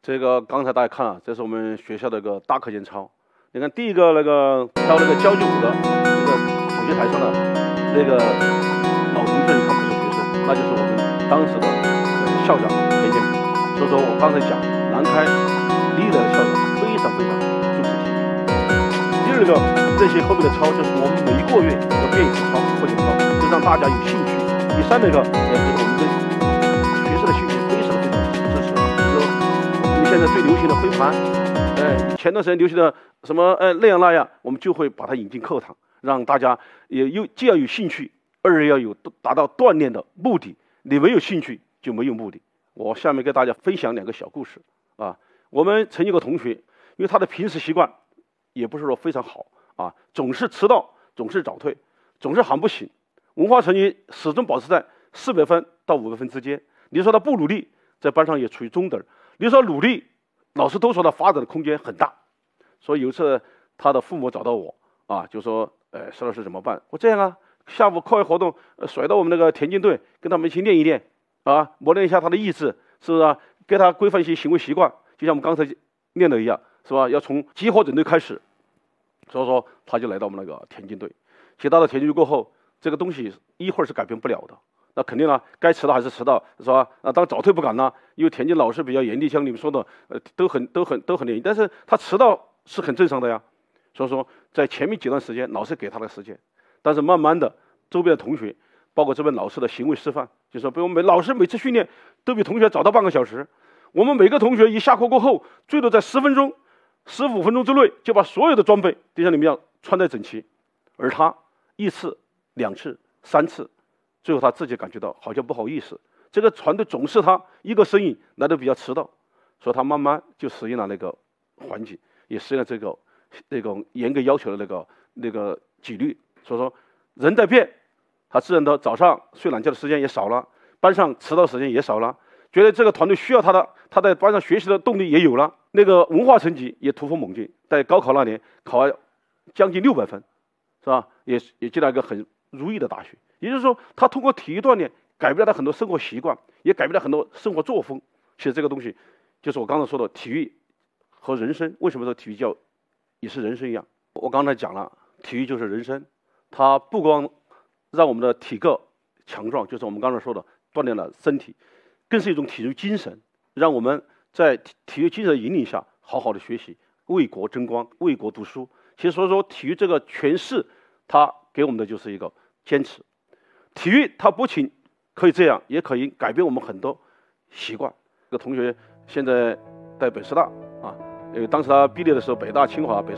这个刚才大家看了，这是我们学校的一个大课间操。你看第一个跳那个交际舞的这个主席台上的那个老同学，你看不是学生，那就是我们当时的校长田建平。所以说我刚才讲南开历来的校长非常重视体育。第二个，这些后面的操就是我们每个月要变一次操，课间操，就让大家有兴趣。第三个，就是我们对学生的兴趣非常支持。我们现在最流行的飞盘，前段时间流行的什么那样，我们就会把它引进课堂，让大家既要有兴趣，二要有达到锻炼的目的。你没有兴趣就没有目的。我下面跟大家分享2个小故事啊。我们曾经有个同学，因为他的平时习惯也不是说非常好啊，总是迟到，总是早退，总是喊不醒，文化成绩始终保持在400分到500分之间。你说他不努力，在班上也处于中等；你说努力，老师都说他发展的空间很大。所以有一次他的父母找到我啊，就说石老师怎么办？我这样啊，下午课外活动甩到我们那个田径队，跟他们一起练一练啊，磨练一下他的意志，是不是啊？给他规范一些行为习惯，就像我们刚才练的一样，是吧？要从激活整队开始。所以说他就来到我们那个田径队。其实到了田径队过后，这个东西一会儿是改变不了的。那肯定啊，该迟到还是迟到，是吧？当然早退不敢呢，因为田径老师比较严厉，像你们说的，都很严厉。但是他迟到是很正常的呀。所以说，在前面几段时间，老师给他的时间，但是慢慢的，周边的同学，包括这位老师的行为示范，就说，比如老师每次训练都比同学早到半个小时，我们每个同学一下课过后，最多在10分钟、15分钟之内就把所有的装备就像你们一样穿戴整齐，而他1次、2次、3次。最后他自己感觉到好像不好意思，这个团队总是他一个身影来的比较迟到，所以他慢慢就适应了那个环境，也适应了这个严格要求的那个纪律。所以说人在变，他自然的早上睡懒觉的时间也少了，班上迟到的时间也少了，觉得这个团队需要他在班上学习的动力也有了，那个文化成绩也突飞猛进，在高考那年考了将近600分，是吧？也进了一个很如意的大学。也就是说，他通过体育锻炼改变了他很多生活习惯，也改变了很多生活作风。其实这个东西，就是我刚才说的体育和人生。为什么说体育也是人生一样？我刚才讲了，体育就是人生，它不光让我们的体格强壮，就是我们刚才说的锻炼了身体，更是一种体育精神，让我们在体育精神的引领下，好好的学习，为国争光，为国读书。其实所以说，体育这个诠释，它给我们的就是一个坚持。体育它不仅可以这样，也可以改变我们很多习惯。这个同学现在在北师大啊，因为当时他毕业的时候，北大、清华、北师